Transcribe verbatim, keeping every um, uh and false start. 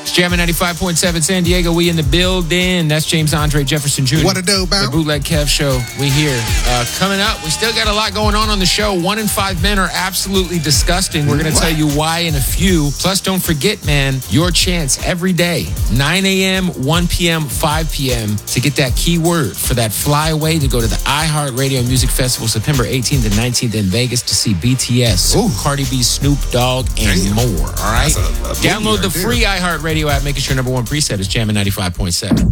It's Jammin' ninety-five point seven San Diego. We in the building. That's James Andre Jefferson Junior What a dope, The Bootleg Kev Show. We here. Uh, coming up, we still got a lot going on on the show. One in five men are absolutely disgusting. We're going to tell you why in a few. Plus, don't forget, man, your chance every day, nine a.m., one p.m., five p.m., to get that keyword for that flyaway to go to the iHeartRadio Music Festival September eighteenth and nineteenth in Vegas to see B T S, Ooh. Cardi B, Snoop Dogg, and Damn. more. All right? A, a Download the free iHeartRadio app. Make it your number one preset. It's Jammin' ninety-five point seven.